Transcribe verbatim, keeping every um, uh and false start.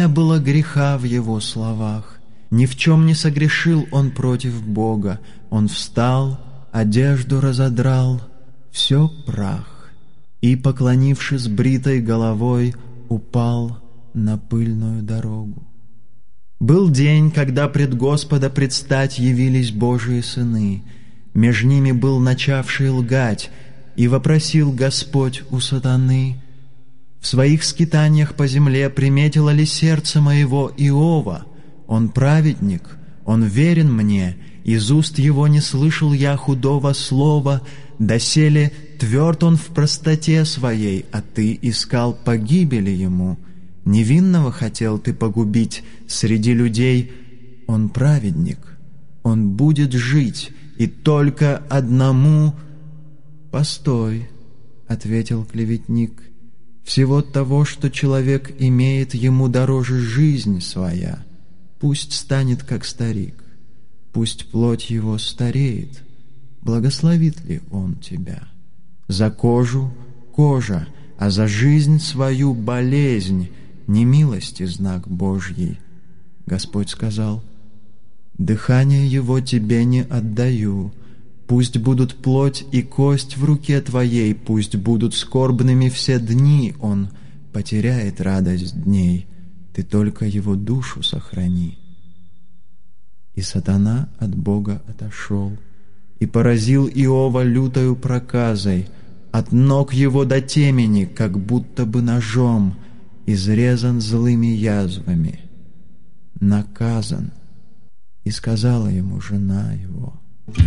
не было греха в его словах. Ни в чем не согрешил он против Бога. Он встал, одежду разодрал, все прах, и, поклонившись бритой головой, упал на пыльную дорогу. Был день, когда пред Господа предстать явились Божии сыны. Меж ними был начавший лгать, и вопросил Господь у сатаны: «В своих скитаниях по земле приметило ли сердце моего Иова? Он праведник, он верен мне, из уст его не слышал я худого слова, доселе тверд он в простоте своей, а ты искал погибели ему. Невинного хотел ты погубить среди людей, он праведник, он будет жить, и только одному...» «Постой», — ответил клеветник, — «всего того, что человек имеет, ему дороже жизнь своя. Пусть станет, как старик, пусть плоть его стареет. Благословит ли он тебя? За кожу — кожа, а за жизнь свою — болезнь, немилости знак Божьей». Господь сказал: «Дыхание его тебе не отдаю. Пусть будут плоть и кость в руке твоей, пусть будут скорбными все дни, он потеряет радость дней, ты только его душу сохрани». И сатана от Бога отошел и поразил Иова лютою проказой, от ног его до темени, как будто бы ножом, изрезан злыми язвами, наказан. И сказала ему жена его: